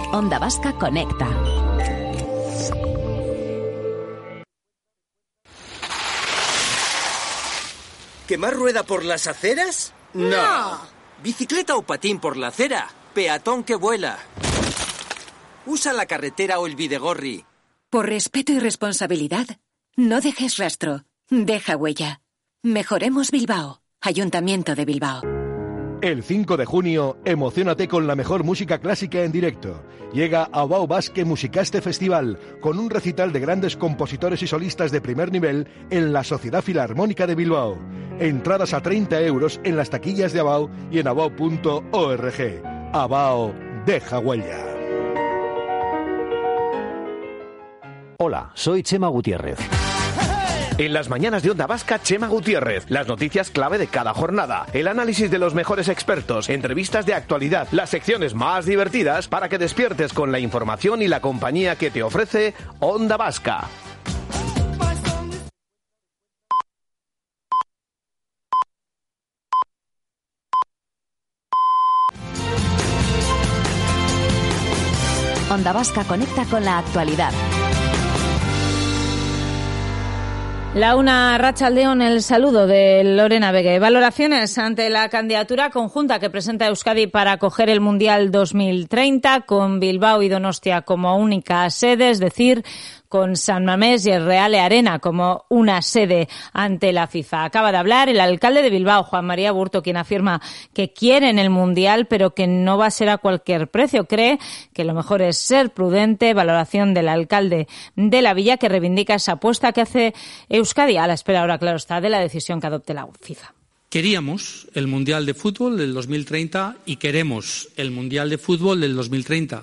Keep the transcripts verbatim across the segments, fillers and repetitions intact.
Onda Vasca Conecta. ¿Quemar rueda por las aceras? No. no. ¿Bicicleta o patín por la acera? Peatón que vuela. Usa la carretera o el bidegorri. Por respeto y responsabilidad, no dejes rastro, deja huella. Mejoremos Bilbao. Ayuntamiento de Bilbao. El cinco de junio, emociónate con la mejor música clásica en directo. Llega Abao Basque Musicaste Festival, con un recital de grandes compositores y solistas de primer nivel en la Sociedad Filarmónica de Bilbao. Entradas a treinta euros en las taquillas de Abao y en abao punto org. Abao, deja huella. Hola, soy Chema Gutiérrez. En las mañanas de Onda Vasca, Chema Gutiérrez. Las noticias clave de cada jornada. El análisis de los mejores expertos. Entrevistas de actualidad. Las secciones más divertidas para que despiertes con la información y la compañía que te ofrece Onda Vasca. Onda Vasca conecta con la actualidad. La una, Arratsaldeon, el saludo de Lorena Vega. Valoraciones ante la candidatura conjunta que presenta Euskadi para acoger el Mundial dos mil treinta, con Bilbao y Donostia como única sede, es decir, con San Mamés y el Real Arena como una sede ante la FIFA. Acaba de hablar el alcalde de Bilbao, Juan María Aburto, quien afirma que quieren el Mundial, pero que no va a ser a cualquier precio. Cree que lo mejor es ser prudente. Valoración del alcalde de la villa, que reivindica esa apuesta que hace Euskadi, a la espera ahora, claro está, de la decisión que adopte la FIFA. Queríamos el Mundial de Fútbol del dos mil treinta y queremos el Mundial de Fútbol del dos mil treinta.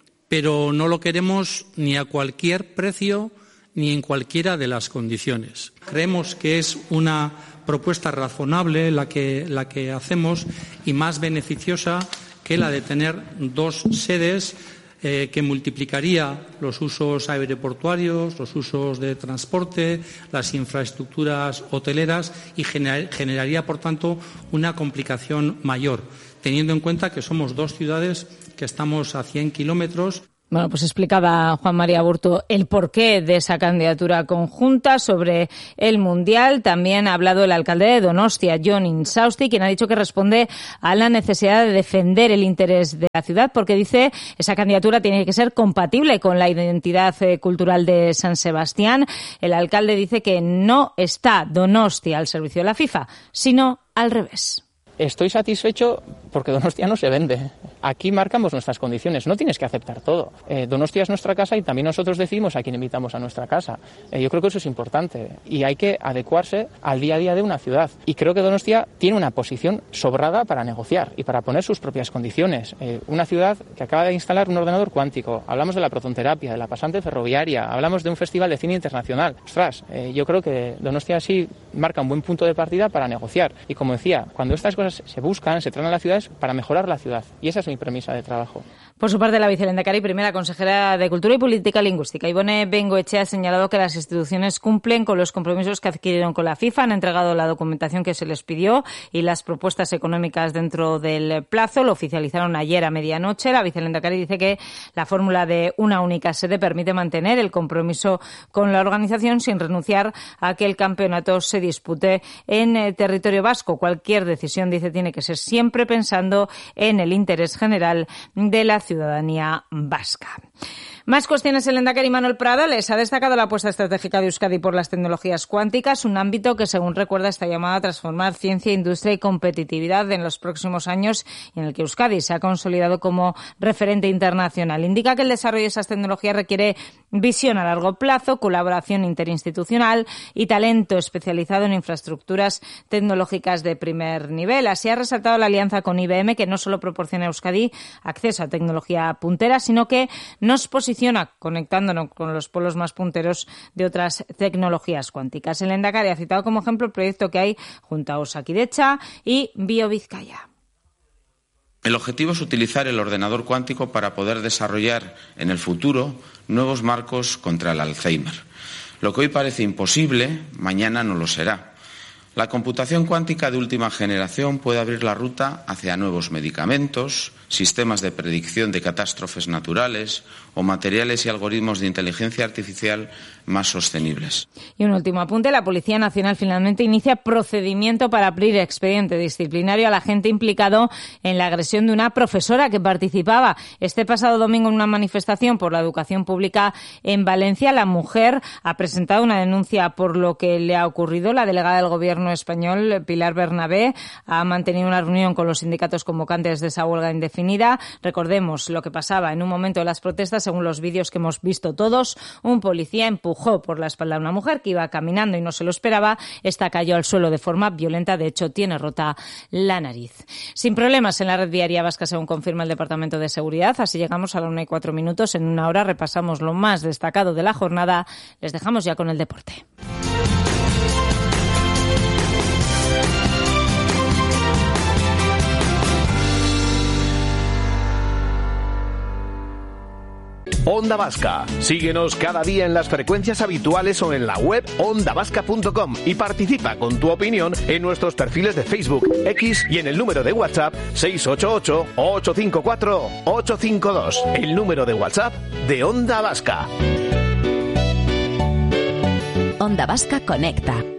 Pero no lo queremos ni a cualquier precio ni en cualquiera de las condiciones. Creemos que es una propuesta razonable la que, la que hacemos y más beneficiosa que la de tener dos sedes eh, que multiplicaría los usos aeroportuarios, los usos de transporte, las infraestructuras hoteleras y gener, generaría, por tanto, una complicación mayor, teniendo en cuenta que somos dos ciudades que estamos a cien kilómetros. Bueno, pues explicaba Juan María Aburto el porqué de esa candidatura conjunta sobre el Mundial. También ha hablado el alcalde de Donostia, Jon Insausti, quien ha dicho que responde a la necesidad de defender el interés de la ciudad, porque dice esa candidatura tiene que ser compatible con la identidad eh, cultural de San Sebastián. El alcalde dice que no está Donostia al servicio de la FIFA, sino al revés. Estoy satisfecho porque Donostia no se vende. Aquí marcamos nuestras condiciones, no tienes que aceptar todo. Eh, Donostia es nuestra casa y también nosotros decidimos a quién invitamos a nuestra casa. Eh, yo creo que eso es importante y hay que adecuarse al día a día de una ciudad. Y creo que Donostia tiene una posición sobrada para negociar y para poner sus propias condiciones. Eh, una ciudad que acaba de instalar un ordenador cuántico, hablamos de la protonterapia, de la pasante ferroviaria, hablamos de un festival de cine internacional. Ostras, eh, yo creo que Donostia sí marca un buen punto de partida para negociar. Y como decía, cuando estas cosas se buscan, se traen a las ciudades para mejorar la ciudad. Y esa es mi premisa de trabajo. Por su parte, la vicelehendakari, primera consejera de Cultura y Política Lingüística, Ibone Bengoechea, ha señalado que las instituciones cumplen con los compromisos que adquirieron con la FIFA, han entregado la documentación que se les pidió y las propuestas económicas dentro del plazo. Lo oficializaron ayer a medianoche. La vicelehendakari dice que la fórmula de una única sede permite mantener el compromiso con la organización sin renunciar a que el campeonato se dispute en eh, territorio vasco. Cualquier decisión, dice, tiene que ser siempre pensando en el interés general de la ciudadanía vasca. Más cuestiones. El lehendakari Manuel Pradales ha destacado la apuesta estratégica de Euskadi por las tecnologías cuánticas, un ámbito que, según recuerda, está llamado a transformar ciencia, industria y competitividad en los próximos años y en el que Euskadi se ha consolidado como referente internacional. Indica que el desarrollo de esas tecnologías requiere visión a largo plazo, colaboración interinstitucional y talento especializado en infraestructuras tecnológicas de primer nivel. Así ha resaltado la alianza con I B M, que no solo proporciona a Euskadi acceso a tecnología puntera, sino que nos posiciona conectándonos con los polos más punteros de otras tecnologías cuánticas. El lehendakari ha citado como ejemplo el proyecto que hay junto a Osakidecha y BioVizcaya. El objetivo es utilizar el ordenador cuántico para poder desarrollar en el futuro nuevos marcos contra el Alzheimer. Lo que hoy parece imposible, mañana no lo será. La computación cuántica de última generación puede abrir la ruta hacia nuevos medicamentos, sistemas de predicción de catástrofes naturales o materiales y algoritmos de inteligencia artificial más sostenibles. Y un último apunte. La Policía Nacional finalmente inicia procedimiento para abrir expediente disciplinario al agente implicado en la agresión de una profesora que participaba este pasado domingo en una manifestación por la educación pública en Valencia. La mujer ha presentado una denuncia por lo que le ha ocurrido. La delegada del Gobierno español, Pilar Bernabé, ha mantenido una reunión con los sindicatos convocantes de esa huelga indefinida. Recordemos lo que pasaba en un momento de las protestas. Según los vídeos que hemos visto todos, un policía empujó por la espalda a una mujer que iba caminando y no se lo esperaba. Esta cayó al suelo de forma violenta. De hecho, tiene rota la nariz. Sin problemas en la red viaria vasca, según confirma el Departamento de Seguridad. Así llegamos a la una y cuatro minutos. En una hora repasamos lo más destacado de la jornada. Les dejamos ya con el deporte. Onda Vasca. Síguenos cada día en las frecuencias habituales o en la web onda vasca punto com y participa con tu opinión en nuestros perfiles de Facebook, X y en el número de WhatsApp seis ocho ocho, ocho cinco cuatro, ocho cinco dos. El número de WhatsApp de Onda Vasca. Onda Vasca conecta.